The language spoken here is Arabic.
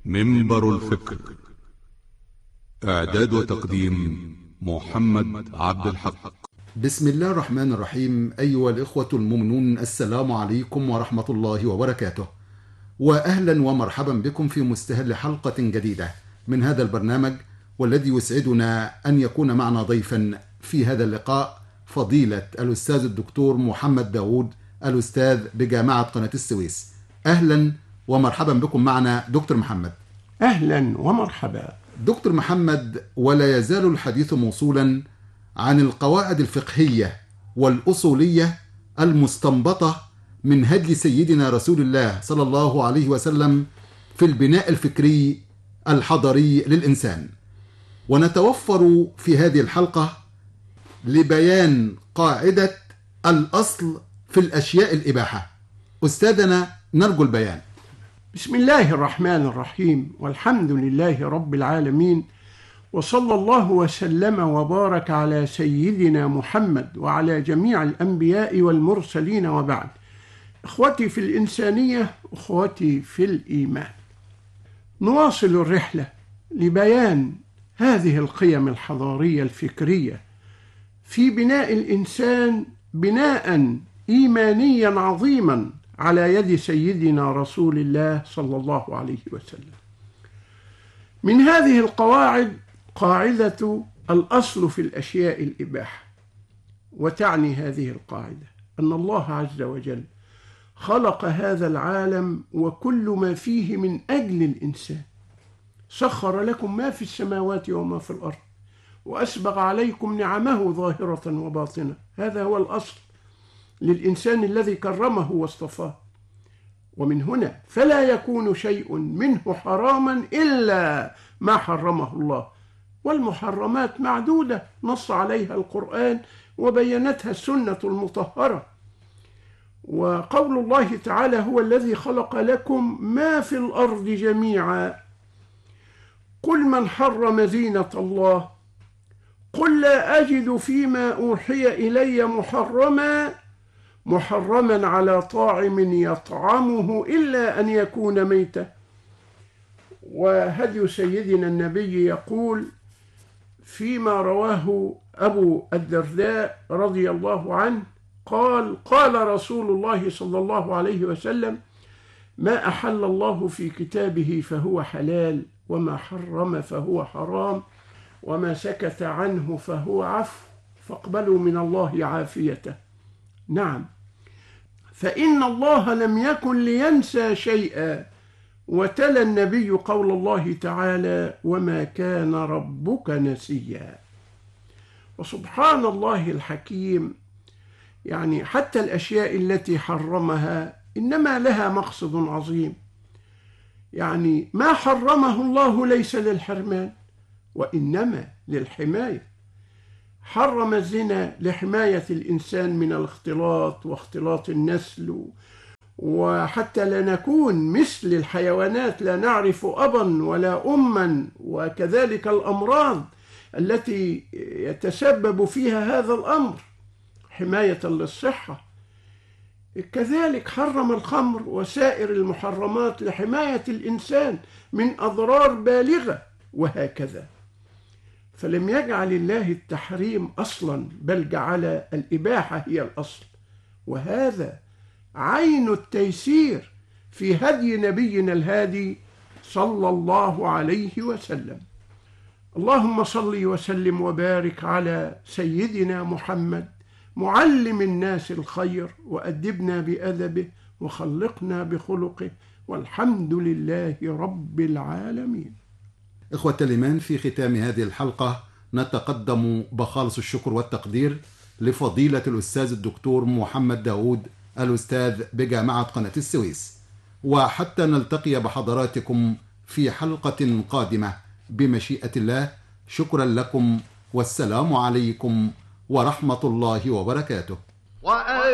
منبر الفكر. إعداد وتقديم محمد عبد الحق. بسم الله الرحمن الرحيم. أيها الإخوة المؤمنون، السلام عليكم ورحمة الله وبركاته، وأهلا ومرحبا بكم في مستهل حلقة جديدة من هذا البرنامج، والذي يسعدنا أن يكون معنا ضيفا في هذا اللقاء فضيلة الأستاذ الدكتور محمد داود، الأستاذ بجامعة قناة السويس. أهلا ومرحبا بكم معنا دكتور محمد. أهلا ومرحبا دكتور محمد، ولا يزال الحديث موصولا عن القواعد الفقهية والأصولية المستنبطة من هدي سيدنا رسول الله صلى الله عليه وسلم في البناء الفكري الحضاري للإنسان. ونتوفر في هذه الحلقة لبيان قاعدة الأصل في الأشياء الإباحة. أستاذنا نرجو البيان. بسم الله الرحمن الرحيم، والحمد لله رب العالمين، وصلى الله وسلم وبارك على سيدنا محمد وعلى جميع الأنبياء والمرسلين، وبعد. إخوتي في الإنسانية، أخوتي في الإيمان، نواصل الرحلة لبيان هذه القيم الحضارية الفكرية في بناء الإنسان بناء إيمانيا عظيما على يد سيدنا رسول الله صلى الله عليه وسلم. من هذه القواعد قاعدة الأصل في الأشياء الإباحة، وتعني هذه القاعدة أن الله عز وجل خلق هذا العالم وكل ما فيه من أجل الإنسان، سخر لكم ما في السماوات وما في الأرض، وأسبغ عليكم نعمه ظاهرة وباطنة. هذا هو الأصل للإنسان الذي كرمه واصطفاه. ومن هنا فلا يكون شيء منه حراما إلا ما حرمه الله، والمحرمات معدودة نص عليها القرآن وبينتها السنة المطهرة. وقول الله تعالى: هو الذي خلق لكم ما في الأرض جميعا، قل من حرم زينة الله، قل لا أجد فيما أوحي إلي محرما على طاعم يطعمه إلا أن يكون ميتا. وهدي سيدنا النبي يقول فيما رواه أبو الدرداء رضي الله عنه قال: قال رسول الله صلى الله عليه وسلم: ما أحل الله في كتابه فهو حلال، وما حرم فهو حرام، وما سكت عنه فهو عفو، فاقبلوا من الله عافيته. نعم، فإن الله لم يكن لينسى شيئا. وتلا النبي قول الله تعالى: وما كان ربك نسيا. وسبحان الله الحكيم، يعني حتى الأشياء التي حرمها إنما لها مقصد عظيم. يعني ما حرمه الله ليس للحرمان، وإنما للحماية. حرم الزنا لحماية الإنسان من الاختلاط واختلاط النسل، وحتى لا نكون مثل الحيوانات لا نعرف أبا ولا أما، وكذلك الأمراض التي يتسبب فيها هذا الأمر، حماية للصحة. كذلك حرم الخمر وسائر المحرمات لحماية الإنسان من أضرار بالغة، وهكذا. فلم يجعل الله التحريم أصلا، بل جعل الإباحة هي الأصل، وهذا عين التيسير في هدي نبينا الهادي صلى الله عليه وسلم. اللهم صل وسلم وبارك على سيدنا محمد، معلم الناس الخير، وأدبنا بأدبه، وخلقنا بخلقه، والحمد لله رب العالمين. إخوة الإيمان، في ختام هذه الحلقة نتقدم بخالص الشكر والتقدير لفضيلة الأستاذ الدكتور محمد داود، الأستاذ بجامعة قناة السويس. وحتى نلتقي بحضراتكم في حلقة قادمة بمشيئة الله، شكرا لكم، والسلام عليكم ورحمة الله وبركاته.